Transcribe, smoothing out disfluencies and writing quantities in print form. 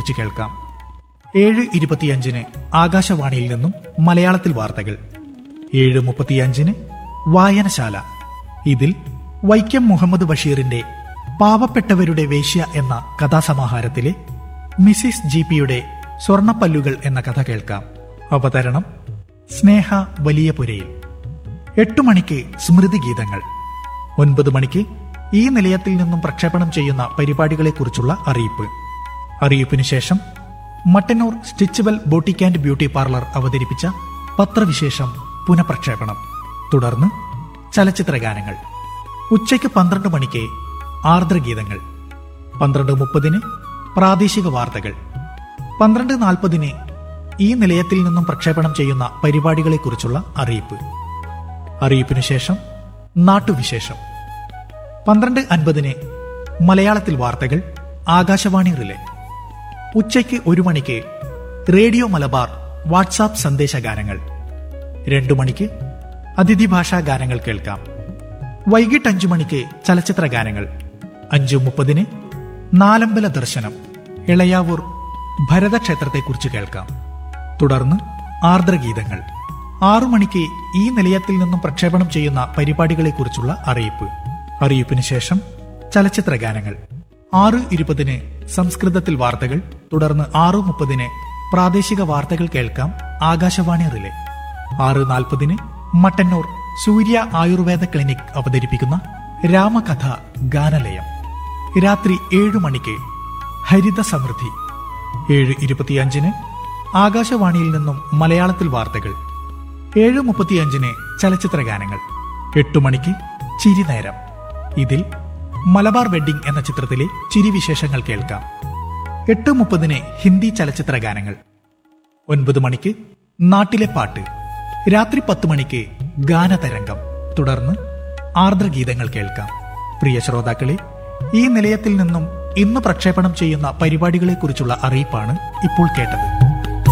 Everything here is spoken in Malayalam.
ചലച്ചിത്രത്തെക്കുറിച്ച് കേൾക്കാം. 7:25 ആകാശവാണിയിൽ നിന്നും മലയാളത്തിൽ വാർത്തകൾ. 7:35 വായനശാല. ഇതിൽ വൈക്കം മുഹമ്മദ് ബഷീറിന്റെ പാവപ്പെട്ടവരുടെ വേശ്യ എന്ന കഥാസമാഹാരത്തിലെ മിസിസ് ജിപിയുടെ സ്വർണപ്പല്ലുകൾ എന്ന കഥ കേൾക്കാം. അവതരണം സ്നേഹ വലിയപുരയിൽ. 8 മണിക്ക് സ്മൃതി ഗീതങ്ങൾ. 9 മണിക്ക് ഈ നിലയത്തിൽ നിന്നും പ്രക്ഷേപണം ചെയ്യുന്ന പരിപാടികളെക്കുറിച്ചുള്ള അറിയിപ്പ്. അറിയിപ്പിന് ശേഷം Mattannur സ്റ്റിച്ചബൽ boutique and beauty parlour അവതരിപ്പിച്ച പത്രവിശേഷം പുനഃപ്രക്ഷേപണം. തുടർന്ന് ചലച്ചിത്ര ഗാനങ്ങൾ. ഉച്ചയ്ക്ക് 12 മണിക്ക് ആർദ്രഗീതങ്ങൾ. 12:30 പ്രാദേശിക വാർത്തകൾ. 12:40 ഈ നിലയത്തിൽ നിന്നും പ്രക്ഷേപണം ചെയ്യുന്ന പരിപാടികളെക്കുറിച്ചുള്ള അറിയിപ്പ്. അറിയിപ്പിനു ശേഷം നാട്ടുവിശേഷം. 12:50 മലയാളത്തിൽ വാർത്തകൾ ആകാശവാണി റിലേ. ഉച്ചയ്ക്ക് 1 മണിക്ക് റേഡിയോ മലബാർ വാട്സാപ്പ് സന്ദേശഗാനങ്ങൾ. 2 മണിക്ക് അതിഥി ഭാഷാ ഗാനങ്ങൾ കേൾക്കാം. വൈകിട്ട് 5 മണിക്ക് ചലച്ചിത്ര ഗാനങ്ങൾ. 5:30 നാലമ്പല ദർശനം ഇളയാവൂർ ഭരതക്ഷേത്രത്തെക്കുറിച്ച് കേൾക്കാം. തുടർന്ന് ആർദ്രഗീതങ്ങൾ. 6 മണിക്ക് ഈ നിലയത്തിൽ നിന്നും പ്രക്ഷേപണം ചെയ്യുന്ന പരിപാടികളെക്കുറിച്ചുള്ള അറിയിപ്പ്. അറിയിപ്പിന് ശേഷം ചലച്ചിത്ര ഗാനങ്ങൾ. 6:20 സംസ്കൃതത്തിൽ വാർത്തകൾ. തുടർന്ന് 6:30 പ്രാദേശിക വാർത്തകൾ കേൾക്കാം. ആകാശവാണി റിലേ. 6:40 മട്ടന്നൂർ സൂര്യ ആയുർവേദ ക്ലിനിക് അവതരിപ്പിക്കുന്ന രാമകഥ ഗാനലയം. രാത്രി 7 മണിക്ക് ഹരിത സമൃദ്ധി. 7:25 ആകാശവാണിയിൽ നിന്നും മലയാളത്തിൽ വാർത്തകൾ. 7:35 ചലച്ചിത്ര ഗാനങ്ങൾ. 8 മണിക്ക് ചിരിനേരം. ഇതിൽ മലബാർ വെഡ്ഡിംഗ് എന്ന ചിത്രത്തിലെ ചിരിവിശേഷങ്ങൾ കേൾക്കാം. 8:30 ഹിന്ദി ചലച്ചിത്ര ഗാനങ്ങൾ. 9 മണിക്ക് നാട്ടിലെ പാട്ട്. രാത്രി 10 മണിക്ക് ഗാനതരംഗം. തുടർന്ന് ആർദ്രഗീതങ്ങൾ കേൾക്കാം. പ്രിയ ശ്രോതാക്കളെ, ഈ നിലയത്തിൽ നിന്നും ഇന്ന് പ്രക്ഷേപണം ചെയ്യുന്ന പരിപാടികളെക്കുറിച്ചുള്ള അറിയിപ്പാണ് ഇപ്പോൾ കേട്ടത്.